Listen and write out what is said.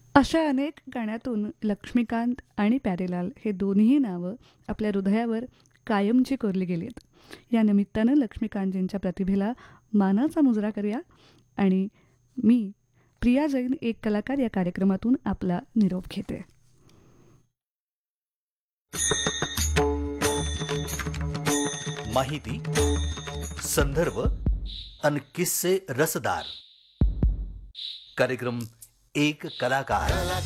अशा अनेक गाण्यातून लक्ष्मीकांत आणि प्यारेलाल हे दोन्ही नावं आपल्या हृदयावर कायमची कोरली गेलीत. या निमित्तानं लक्ष्मीकांतजींच्या प्रतिभेला मानाचा मुजरा करूया आणि मी प्रिया जैन एक कलाकार या कार्यक्रमातून आपला निरोप घेते. माहिती, संदर्भ आणि किस्से रसदार. कार्यक्रम एक कलाकार.